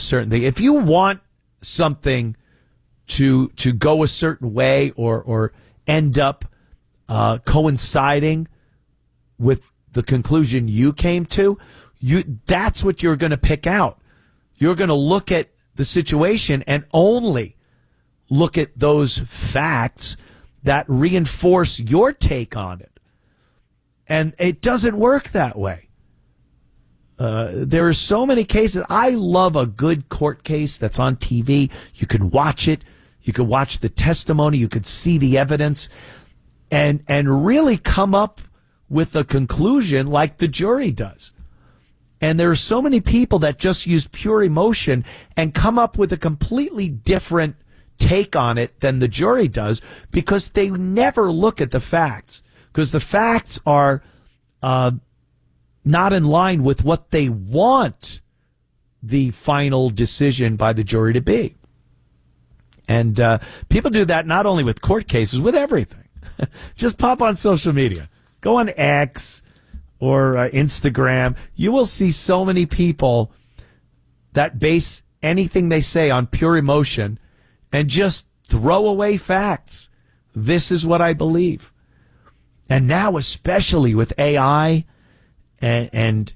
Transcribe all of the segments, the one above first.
certain thing. If you want something to go a certain way or end up coinciding with the conclusion you came to, that's what you're going to pick out. You're going to look at the situation and only look at those facts that reinforce your take on it. And it doesn't work that way. There are so many cases. I love a good court case that's on TV. You can watch it. You can watch the testimony. You can see the evidence and really come up with a conclusion like the jury does. And there are so many people that just use pure emotion and come up with a completely different take on it than the jury does because they never look at the facts, because the facts are not in line with what they want the final decision by the jury to be. And people do that not only with court cases, with everything. Just pop on social media. Go on X or Instagram. You will see so many people that base anything they say on pure emotion and just throw away facts. This is what I believe. And now, especially with AI and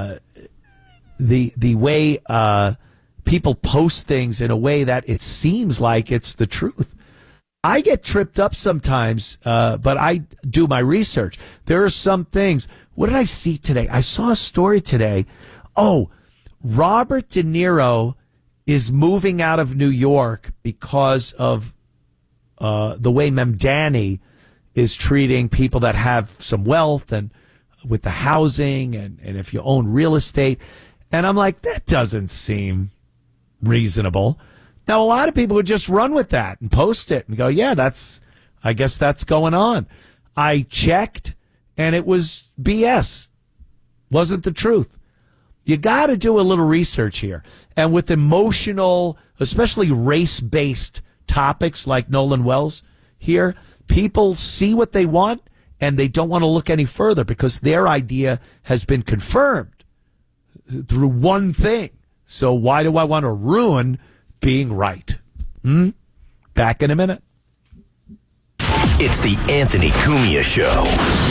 the way people post things in a way that it seems like it's the truth. I get tripped up sometimes, but I do my research. There are some things. What did I see today? I saw a story today. Oh, Robert De Niro is moving out of New York because of the way Mamdani is treating people that have some wealth and with the housing and if you own real estate. And I'm like, that doesn't seem reasonable. Now, a lot of people would just run with that and post it and go, yeah, I guess that's going on. I checked and it was BS. Wasn't the truth. You got to do a little research here. And with emotional, especially race-based topics like Nolan Wells here, people see what they want and they don't want to look any further because their idea has been confirmed through one thing. So why do I want to ruin being right? Back in a minute. It's the Anthony Cumia Show.